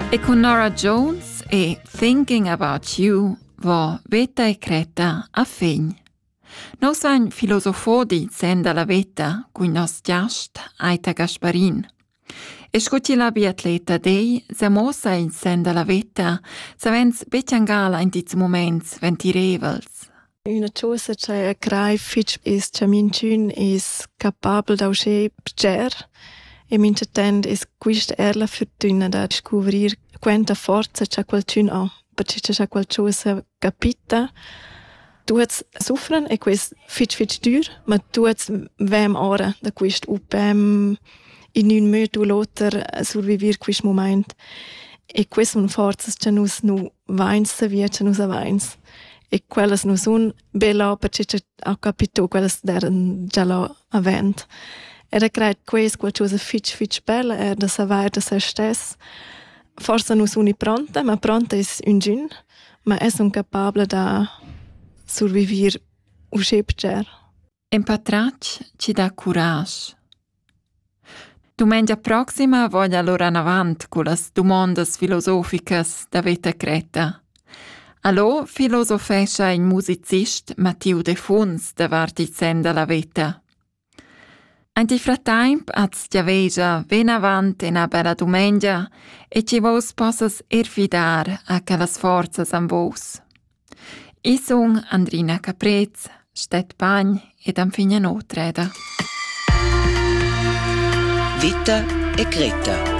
E con Norah Jones e Thinking About You va Veta e Creta a fegn. Nos vain filosofodi senda la veta cun nos giast Aita Gasparin. E scuti la biatleta dei se mossa in senda la veta savens betiangala in diz moments ventirevels. Una cosa che crai fitch is che mincun is capabel d'ausche pger e mincetent is quist la fortuna da scovrir quanta forza c'ha qualcun ha, perché c'ha qualcosa capita. Tu hats suffren e quest fitch dur, ma tu hats vem ora da quist upem in un mö tu loter survivir quist moment. E quest un forzas c'ha nus nu vains savia c'ha nus avains. E quellas nu sun bella perché c'ha capito quellas deren già la avent. Era creit quest qualcosa fitch bella da savoir da se stess. Forse nu sun pronta, ma pronta is un gin, ma es un capable da survivir usche pger. Empatrac ci dà courage. Domenica proxima voglio allora in avant con le domandas filosoficas da Veta Creta. Allo filosofescia in musicist Mattiu De Funs da Vartizen la Veta. Anti fratemp az giaveja ven avant en a bella domenica e ci vos possas erfidar a quellas forzas am vos. I sung Andrina Caprez, Stet Pagn ed am fine notreda. Veta e Creta.